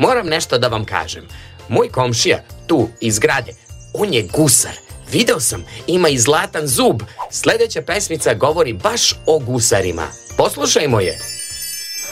moram nešto da vam kažem. Moj komšija, tu, iz zgrade, on je gusar. Video sam, ima i zlatan zub. Sledeća pesmica govori baš o gusarima. Poslušajmo je.